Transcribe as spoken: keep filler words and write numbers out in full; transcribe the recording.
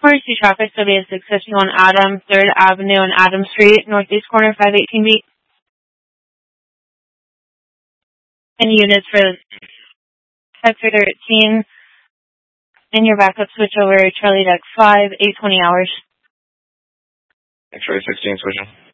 four two traffic, so be at six fifty-one Adams, third Avenue and Adams Street, northeast corner, five eighteen beat. Any units for Sector thirteen, and your backup switch over Charlie Deck five, eight twenty hours. X-ray sixteen switching.